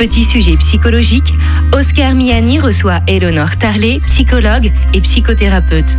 Petit sujet psychologique, Oscar Miani reçoit Éléonore Tarlet, psychologue et psychothérapeute.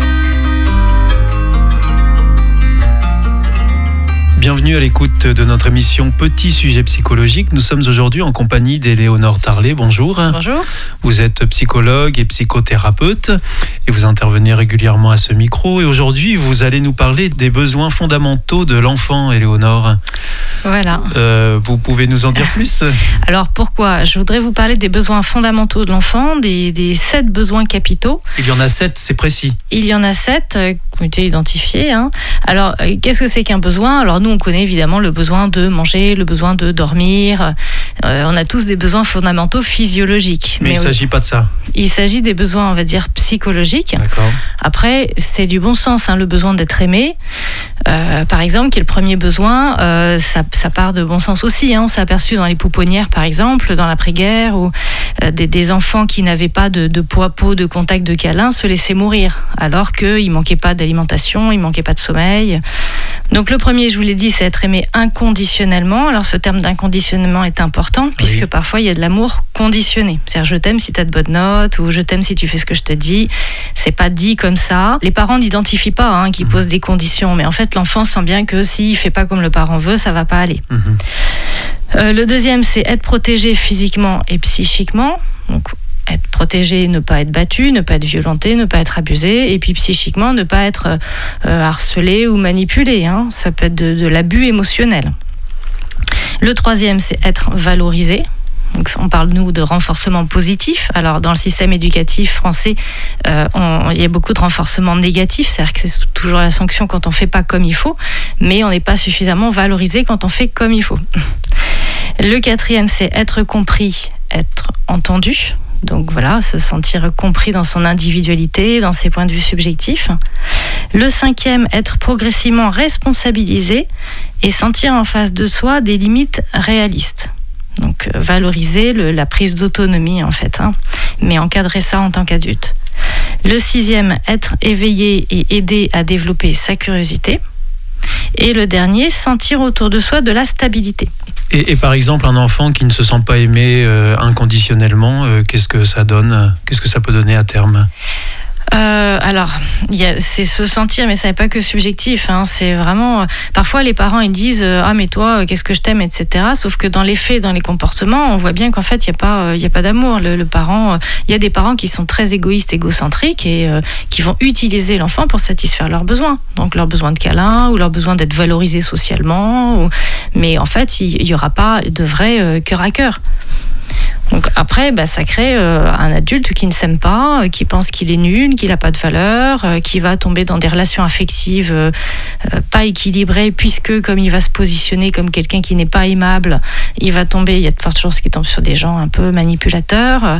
Bienvenue à l'écoute de notre émission Petit sujet psychologique. Nous sommes aujourd'hui en compagnie d'Éléonore Tarlet. Bonjour. Bonjour. Vous êtes psychologue et psychothérapeute et vous intervenez régulièrement à ce micro. Et aujourd'hui, vous allez nous parler des besoins fondamentaux de l'enfant, Éléonore. Voilà. Vous pouvez nous en dire plus ? Alors pourquoi ? Je voudrais vous parler des besoins fondamentaux de l'enfant, des 7 besoins capitaux. Il y en a 7, c'est précis. Il y en a 7 qui ont été identifiés. Alors, qu'est-ce que c'est qu'un besoin ? Alors nous, on connaît évidemment le besoin de manger, le besoin de dormir. On a tous des besoins fondamentaux physiologiques. Mais il ne s'agit pas de ça. Il s'agit des besoins, on va dire, psychologiques. D'accord. Après, c'est du bon sens, le besoin d'être aimé. Par exemple, qui est le premier besoin, ça part de bon sens aussi. On s'est aperçu dans les pouponnières, par exemple, dans l'après-guerre, où des enfants qui n'avaient pas de peau, de contact, de câlin, se laissaient mourir, alors qu'il ne manquait pas d'alimentation, il ne manquait pas de sommeil. Donc le premier, je vous l'ai dit, c'est être aimé inconditionnellement. Alors ce terme d'inconditionnement est important, puisque parfois il y a de l'amour conditionné. C'est-à-dire je t'aime si tu as de bonnes notes, ou je t'aime si tu fais ce que je te dis. C'est pas dit comme ça. Les parents n'identifient pas qu'ils posent des conditions, mais en fait l'enfant sent bien que s'il ne fait pas comme le parent veut, ça ne va pas aller. Le deuxième, c'est être protégé physiquement et psychiquement. Donc être protégé, ne pas être battu, ne pas être violenté, ne pas être abusé, et puis psychiquement, ne pas être harcelé ou manipulé. Ça peut être de l'abus émotionnel. Le troisième, c'est être valorisé. Donc, on parle, nous, de renforcement positif. Alors, dans le système éducatif français, il y a beaucoup de renforcement négatif, c'est-à-dire que c'est toujours la sanction quand on ne fait pas comme il faut, mais on n'est pas suffisamment valorisé quand on fait comme il faut. Le quatrième, c'est être compris, être entendu. Donc voilà, se sentir compris dans son individualité, dans ses points de vue subjectifs. Le cinquième, être progressivement responsabilisé et sentir en face de soi des limites réalistes. Donc valoriser la prise d'autonomie en fait, mais encadrer ça en tant qu'adulte. Le sixième, être éveillé et aider à développer sa curiosité. Et le dernier, sentir autour de soi de la stabilité. Et par exemple, un enfant qui ne se sent pas aimé inconditionnellement, qu'est-ce que ça donne ? Qu'est-ce que ça peut donner à terme ? Alors, c'est se sentir, mais ça n'est pas que subjectif. C'est vraiment. Parfois, les parents ils disent ah mais toi, qu'est-ce que je t'aime, etc. Sauf que dans les faits, dans les comportements, on voit bien qu'en fait, il y a pas d'amour. Le parent, il y a des parents qui sont très égoïstes, égocentriques et qui vont utiliser l'enfant pour satisfaire leurs besoins. Donc leur besoin de câlin ou leur besoin d'être valorisé socialement. Mais en fait, il y aura pas de vrai cœur à cœur. Donc après, ça crée un adulte qui ne s'aime pas, qui pense qu'il est nul, qu'il n'a pas de valeur, qui va tomber dans des relations affectives pas équilibrées, puisque comme il va se positionner comme quelqu'un qui n'est pas aimable, il y a de fortes chances qu'il tombe sur des gens un peu manipulateurs.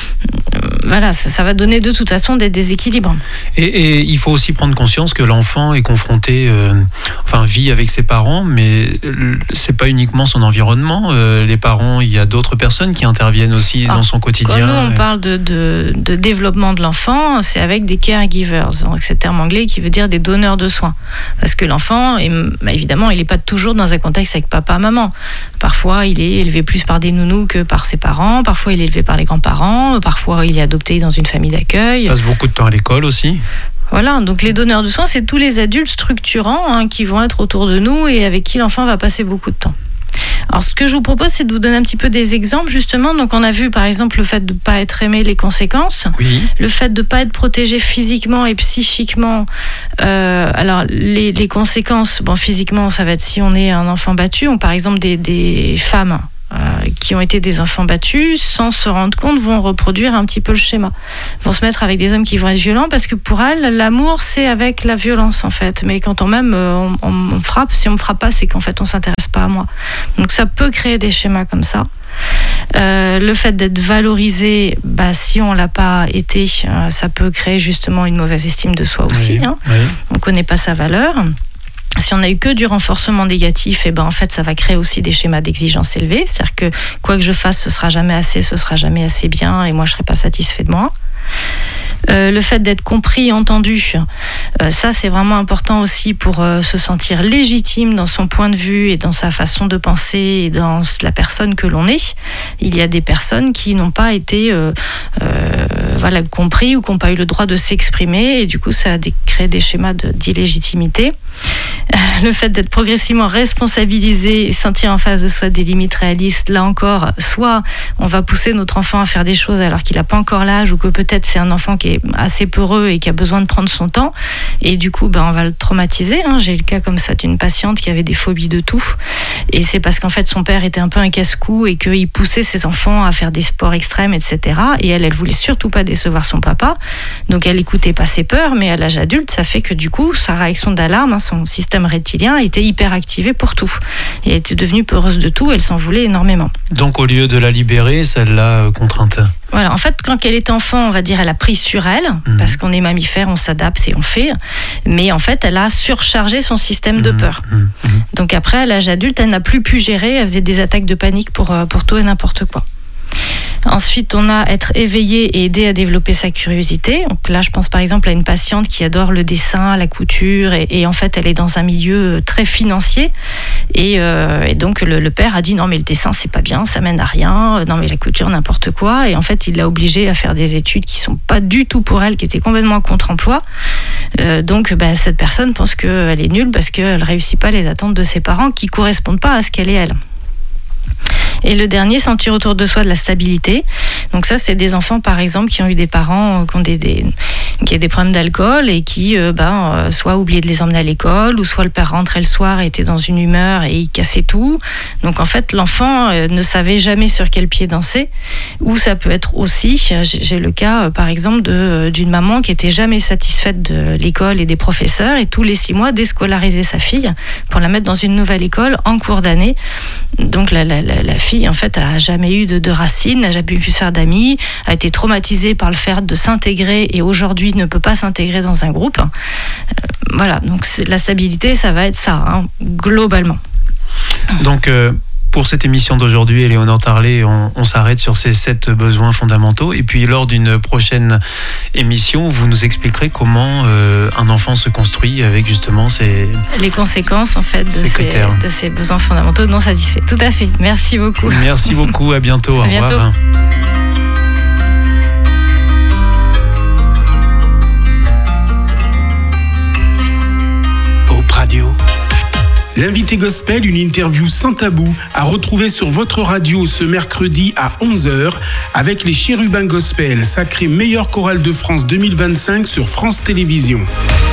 Voilà, ça va donner de toute façon des déséquilibres. Et il faut aussi prendre conscience que l'enfant est confronté, vit avec ses parents, mais c'est pas uniquement son environnement. Les parents, il y a d'autres personnes qui interviennent aussi dans son quotidien. Quand nous, on parle de développement de l'enfant, c'est avec des caregivers. Donc, c'est le terme anglais qui veut dire des donneurs de soins. Parce que l'enfant, évidemment, il n'est pas toujours dans un contexte avec papa, maman. Parfois, il est élevé plus par des nounous que par ses parents. Parfois, il est élevé par les grands-parents. Parfois, il est adopté dans une famille d'accueil. Il passe beaucoup de temps à l'école aussi. Voilà, donc les donneurs de soins, c'est tous les adultes structurants qui vont être autour de nous et avec qui l'enfant va passer beaucoup de temps. Alors, ce que je vous propose, c'est de vous donner un petit peu des exemples, justement. Donc, on a vu, par exemple, le fait de ne pas être aimé, les conséquences. Oui. Le fait de ne pas être protégé physiquement et psychiquement. Alors, les conséquences, physiquement, ça va être si on est un enfant battu. Par exemple, des femmes qui ont été des enfants battus, sans se rendre compte, vont reproduire un petit peu le schéma. Vont se mettre avec des hommes qui vont être violents, parce que pour elles, l'amour, c'est avec la violence, en fait. Mais quand on m'aime, on frappe. Si on me frappe pas, c'est qu'en fait, on s'intéresse pas à moi. Donc ça peut créer des schémas comme ça. Le fait d'être valorisé, si on l'a pas été, ça peut créer justement une mauvaise estime de soi aussi. Oui. On connaît pas sa valeur. Si on n'a eu que du renforcement négatif, en fait, ça va créer aussi des schémas d'exigence élevés. C'est-à-dire que quoi que je fasse, ce sera jamais assez bien, et moi, je serai pas satisfait de moi. Le fait d'être compris, entendu, ça c'est vraiment important aussi pour se sentir légitime dans son point de vue et dans sa façon de penser et dans la personne que l'on est. Il y a des personnes qui n'ont pas été compris ou qui n'ont pas eu le droit de s'exprimer et du coup ça a créé des schémas d'illégitimité. Le fait d'être progressivement responsabilisé et sentir en face de soi des limites réalistes, là encore, soit on va pousser notre enfant à faire des choses alors qu'il n'a pas encore l'âge ou que peut-être c'est un enfant qui est assez peureux et qui a besoin de prendre son temps et du coup on va le traumatiser. J'ai eu le cas comme ça d'une patiente qui avait des phobies de tout et c'est parce qu'en fait son père était un peu un casse-cou et qu'il poussait ses enfants à faire des sports extrêmes, etc. Et elle voulait surtout pas décevoir son papa, donc elle écoutait pas ses peurs, mais à l'âge adulte ça fait que du coup sa réaction d'alarme, son système reptilien était hyper activé pour tout et elle était devenue peureuse de tout, elle s'en voulait énormément. Donc au lieu de la libérer, ça l'a contrainte. Voilà, en fait, quand elle est enfant, on va dire, elle a pris sur elle, parce qu'on est mammifère, on s'adapte et on fait, mais en fait, elle a surchargé son système de peur. Donc après, à l'âge adulte, elle n'a plus pu gérer, elle faisait des attaques de panique pour tout et n'importe quoi. Ensuite, on a être éveillé et aider à développer sa curiosité. Donc là, je pense par exemple à une patiente qui adore le dessin, la couture, et en fait, elle est dans un milieu très financier. Et donc, le père a dit non, mais le dessin, c'est pas bien, ça mène à rien. Non, mais la couture, n'importe quoi. Et en fait, il l'a obligée à faire des études qui sont pas du tout pour elle, qui étaient complètement contre-emploi. Donc, cette personne pense qu'elle est nulle parce qu'elle réussit pas les attentes de ses parents qui correspondent pas à ce qu'elle est elle. Et le dernier, sentir autour de soi de la stabilité. Donc ça, c'est des enfants, par exemple, qui ont eu des parents qui ont des problèmes d'alcool et qui, soit oubliaient de les emmener à l'école, ou soit le père rentrait le soir et était dans une humeur et il cassait tout. Donc en fait, l'enfant ne savait jamais sur quel pied danser. Ou ça peut être aussi, j'ai le cas, par exemple, d'une maman qui était jamais satisfaite de l'école et des professeurs et tous les 6 mois déscolariser sa fille pour la mettre dans une nouvelle école en cours d'année. Donc la fille, en fait, a jamais eu de racines, n'a jamais pu se faire d'amis, a été traumatisée par le fait de s'intégrer et aujourd'hui ne peut pas s'intégrer dans un groupe. Voilà, donc la stabilité, ça va être ça, globalement. Donc, pour cette émission d'aujourd'hui, Éléonore Tarlet, on s'arrête sur ces 7 besoins fondamentaux. Et puis, lors d'une prochaine émission, vous nous expliquerez comment un enfant se construit avec justement les conséquences en fait de ces besoins fondamentaux non satisfaits. Tout à fait. Merci beaucoup. Merci beaucoup. À bientôt. À bientôt. Au revoir. Radio. L'invité gospel, une interview sans tabou, à retrouver sur votre radio ce mercredi à 11h avec les Chérubins Gospel, sacré meilleure chorale de France 2025 sur France Télévisions.